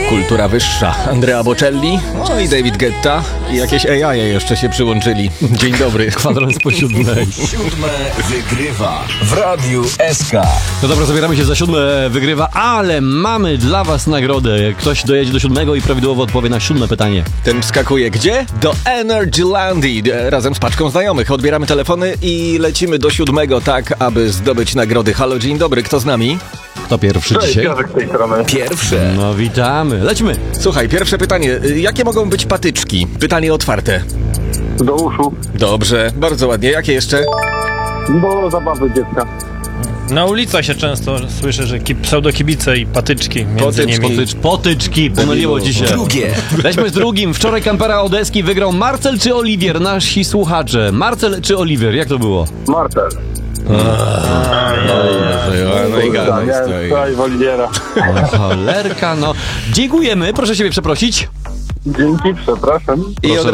Kultura wyższa. Andrea Bocelli, no i David Guetta. I jakieś AI jeszcze się przyłączyli. Dzień dobry. Kwadrans po 7. Siódme wygrywa w Radiu SK. No dobra, zabieramy się za 7, wygrywa, ale mamy dla was nagrodę. Ktoś dojedzie do 7 i prawidłowo odpowie na 7 pytanie. Ten wskakuje gdzie? Do Energylandii. Razem z paczką znajomych. Odbieramy telefony i lecimy do 7, tak aby zdobyć nagrody. Halo, dzień dobry. Kto z nami? Kto pierwszy dzisiaj? Piotrek z tej strony. Pierwsze. No witamy, lećmy. Słuchaj, pierwsze pytanie. Jakie mogą być patyczki? Pytanie otwarte. Do uszu, Dobrze, bardzo ładnie. Jakie jeszcze? do zabawy dziecka. Na ulicach się często słyszy, że pseudokibice i patyczki między Potyczki. nimi. Potyczki, pomyliło ci się. Drugie. Lećmy z drugim. Wczoraj kampera Odeski wygrał Marcel czy Oliwier? Nasi słuchacze. Marcel czy Oliwier? Jak to było? Marcel. No i gadaj Miałem stoi. wczoraj Woliwiera. O, cholerka, no. Dziękujemy, proszę siebie przeprosić. Dzięki, przepraszam. I od Proszę